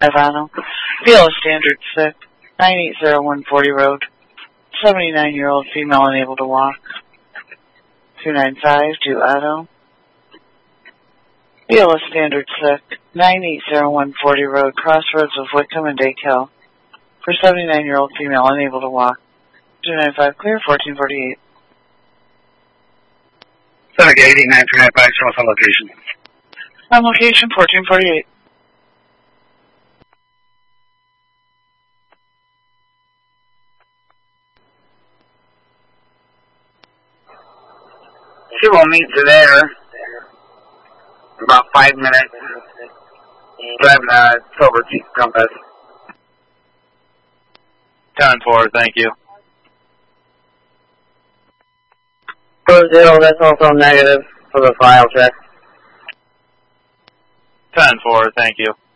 Havana. BLS Standard 6, 980-140 Road. 79-year-old female unable to walk. 295 to Auto. BLS Standard 6, 980-140 Road, crossroads of Wickham and Dakel. For 79-year-old female unable to walk. 295 clear, 1448. 780-9395, show us on location. On location, 1448. She will meet you there in about 5 minutes. Driving a Silver Jeep Compass. 10-4, thank you. 4-0, that's also negative for the file check. 10-4, thank you.